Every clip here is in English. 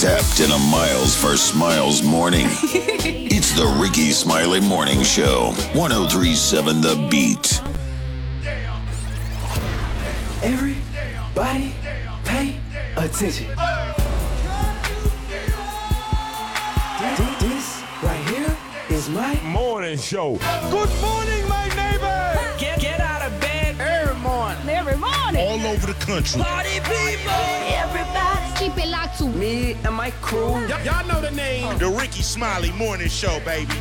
Tapped in a Miles for Smiles morning. It's the Ricky Smiley Morning Show. 1037 The Beat. Everybody pay attention. This right here is my morning show. Good morning, my neighbor. Get out of bed every morning. Every morning. All over the country. Party people. Everybody. Keep it locked to me and my crew. Y'all know the name. The Ricky Smiley Morning Show, baby.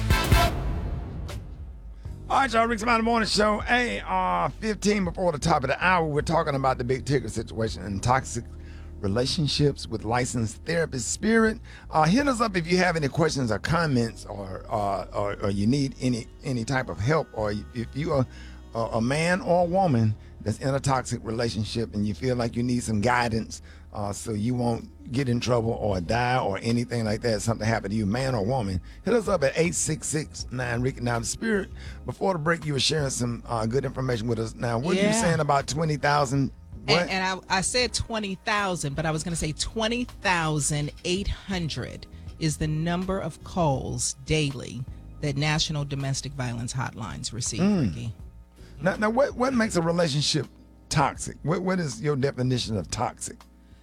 All right, y'all, Rick Smiley Morning Show. Hey, 15 before the top of the hour, we're talking about the big ticket situation and toxic relationships with licensed therapist Spirit. Hit us up if you have any questions or comments, or you need any type of help, or if you are a man or a woman that's in a toxic relationship and you feel like you need some guidance so you won't get in trouble or die or anything like that, something happen to you, man or woman, hit us up at 866-9-RICKY. Now, the Spirit, before the break, you were sharing some good information with us. Now, what are you saying about 20,000? And I said 20,000, but I was going to say 20,800 is the number of calls daily that National Domestic Violence Hotlines receive, Ricky. Now, what makes a relationship toxic? What is your definition of toxic?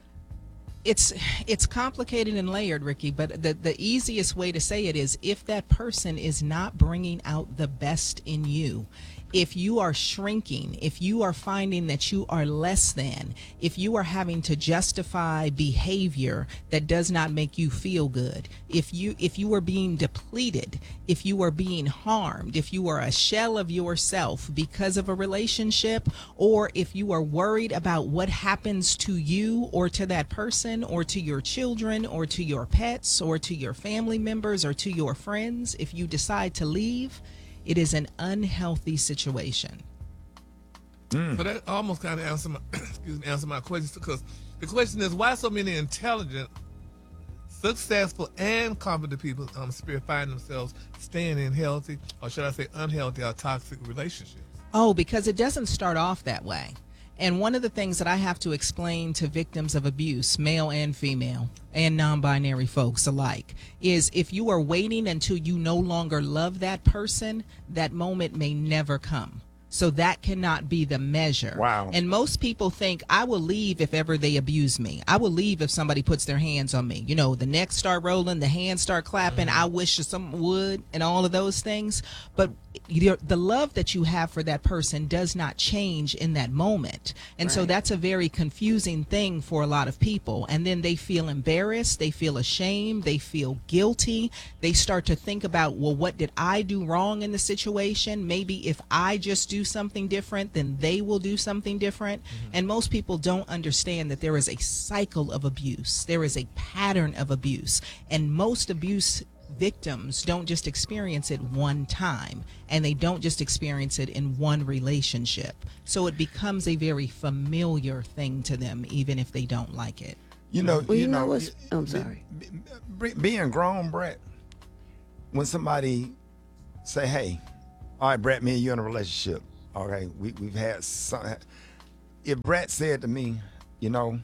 It's complicated and layered, Ricky, but the easiest way to say it is if that person is not bringing out the best in you, if you are shrinking, if you are finding that you are less than, if you are having to justify behavior that does not make you feel good, if you are being depleted, if you are being harmed, if you are a shell of yourself because of a relationship, or if you are worried about what happens to you or to that person or to your children or to your pets or to your family members or to your friends, if you decide to leave, it is an unhealthy situation. So that almost kind of answer my question, because the question is, why so many intelligent, successful, and confident people Spirit find themselves staying in healthy, or should I say unhealthy or toxic relationships? Oh, because it doesn't start off that way. And one of the things that I have to explain to victims of abuse, male and female, and non-binary folks alike, is if you are waiting until you no longer love that person, that moment may never come. So that cannot be the measure. Wow. And most people think, I will leave if ever they abuse me. I will leave if somebody puts their hands on me. You know, the necks start rolling, the hands start clapping. I wish someone would, and all of those things. But the love that you have for that person does not change in that moment. And so that's a very confusing thing for a lot of people. And then they feel embarrassed, they feel ashamed, they feel guilty. They start to think about, well, what did I do wrong in the situation? Maybe if I just do something different, then they will do something different. And most people don't understand that there is a cycle of abuse. There is a pattern of abuse. And most abuse victims don't just experience it one time, and they don't just experience it in one relationship. So it becomes a very familiar thing to them, even if they don't like it. You know, what's, I'm sorry. Being grown, Brett, when somebody say, hey, all right, Brett, me and you in a relationship. Okay, we've had some. If Brett said to me, you know,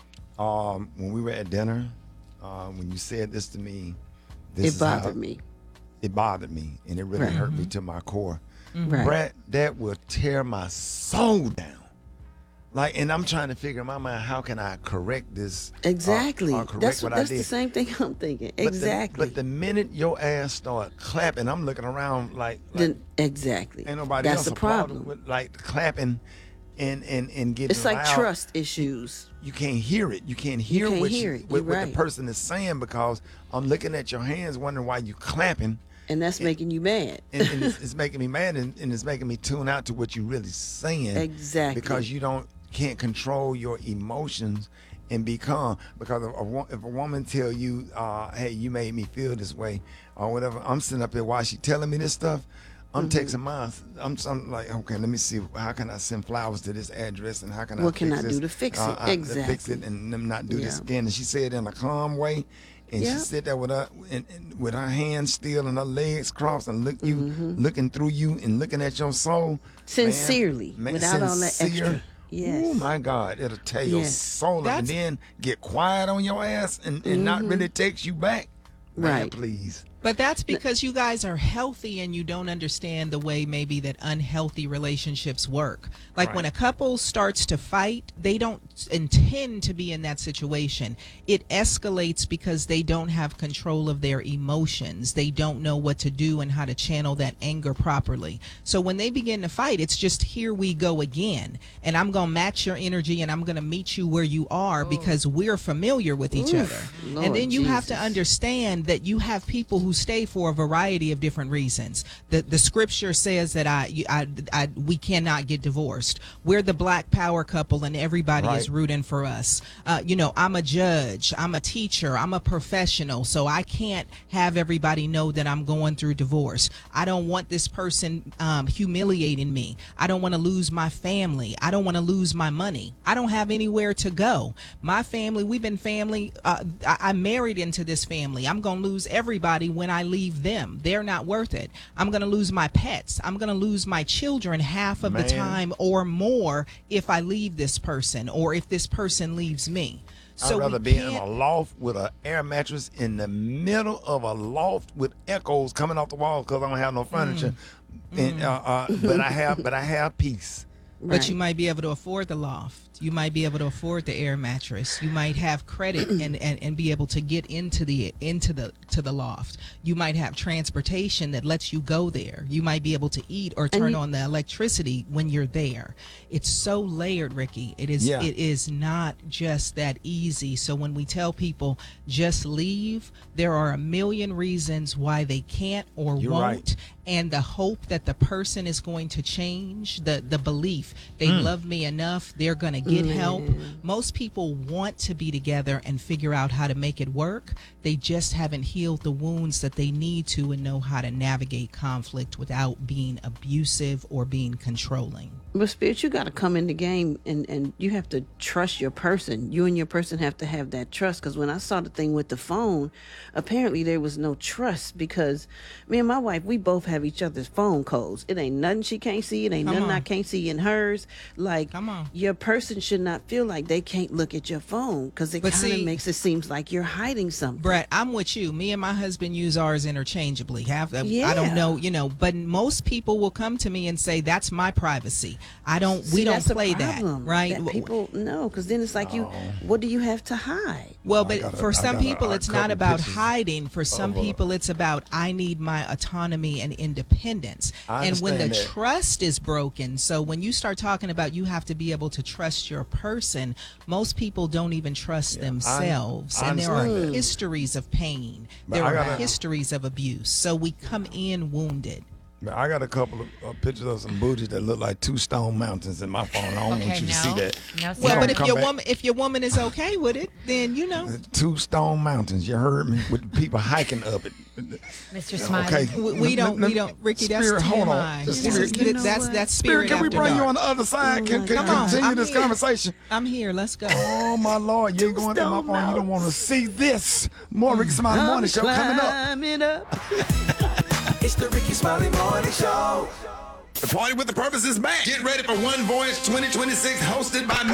when we were at dinner, when you said this to me, it bothered me. It bothered me, and it really hurt me to my core. Right. Brett, that will tear my soul down. Like, and I'm trying to figure in my mind, how can I correct this? Exactly. Correct That's what I did. the same thing I'm thinking. Exactly. But the minute your ass start clapping, I'm looking around like then, exactly. Ain't nobody That's else the a problem problem. with like clapping and getting It's like loud. trust issues. You can't hear it. You can't hear can't what, hear it. what You're right. the person is saying, because I'm looking at your hands wondering why you clapping. And that's making you mad. And it's making me mad, and it's making me tune out to what you're really saying. Exactly. Because you can't control your emotions and be calm. Because if a woman tell you, hey, you made me feel this way, or whatever, I'm sitting up here while she telling me this stuff, I'm texting mine. I'm like, okay, let me see, how can I send flowers to this address, and how can What I can fix I this? do to fix it? To fix Exactly. it and them not do this Yeah. again. And she said it in a calm way. And she sit there with her hands still and her legs crossed and looking through you and looking at your soul. Sincerely, without all that extra. Yes. Oh my God, it'll tear your Yes. soul up and That's- then get quiet on your ass and not really text you back. Man, Right. please. But that's because you guys are healthy and you don't understand the way maybe that unhealthy relationships work. Like when a couple starts to fight, they don't intend to be in that situation. It escalates because they don't have control of their emotions. They don't know what to do and how to channel that anger properly. So when they begin to fight, it's just here we go again. And I'm going to match your energy and I'm going to meet you where you are because we're familiar with each other. Lord And then you have to Jesus. understand that you have people who stay for a variety of different reasons. The scripture says that we cannot get divorced. We're the Black Power couple, and everybody is rooting for us. I'm a judge, I'm a teacher, I'm a professional, so I can't have everybody know that I'm going through divorce. I don't want this person humiliating me. I don't want to lose my family. I don't want to lose my money. I don't have anywhere to go. My family, we've been family. I married into this family. I'm going to lose everybody when I leave them. They're not worth it. I'm going to lose my pets. I'm going to lose my children half of the time or more if I leave this person or if this person leaves me. So I'd rather be in a loft with an air mattress in the middle of a loft with echoes coming off the wall because I don't have no furniture. And, but I have peace. But you might be able to afford the loft. You might be able to afford the air mattress. You might have credit and be able to get into the loft. You might have transportation that lets you go there. You might be able to eat or turn on the electricity when you're there. It's so layered, Ricky. It is not just that easy. So when we tell people just leave, there are a million reasons why they can't or won't. Right. And the hope that the person is going to change, the belief they love me enough, they're going to get help. Most people want to be together and figure out how to make it work. They just haven't healed the wounds that they need to and know how to navigate conflict without being abusive or being controlling. But Spirit, you got to come in the game and you have to trust your person. You and your person have to have that trust. Because when I saw the thing with the phone, apparently there was no trust because me and my wife, we both have each other's phone codes. It ain't nothing she can't see. It ain't nothing I can't see in hers. Like, your person should not feel like they can't look at your phone because it kind of makes it seem like you're hiding something. Brett, I'm with you. Me and my husband use ours interchangeably. I don't know, but most people will come to me and say, that's my privacy. We don't play that, right? That people know, because then it's like what do you have to hide? Well, but for some people, it's not about hiding. For some people, it's about I need my autonomy and independence. And when the trust is broken, so when you start talking about you have to be able to trust your person, most people don't even trust themselves. And there are histories of pain. There are histories of abuse. So we come in wounded. I got a couple of pictures of some booties that look like 2 stone mountains in my phone. I don't want you to see that. Well, but if your woman is okay with it, then 2 stone mountains. You heard me, with people hiking up it. Mr. Smiley. Okay. We don't, Ricky. That's Spirit, hold on. That's Spirit. Spirit. Can we after bring you dark. on the other side? Can continue this conversation? I'm here. Let's go. Oh my Lord, you ain't going through my phone. You don't want to see this. More Ricky Smiley Morning Show coming up. It's the Ricky Smiley Morning Show. The Party with the Purpose is back. Get ready for One Voice 2026 hosted by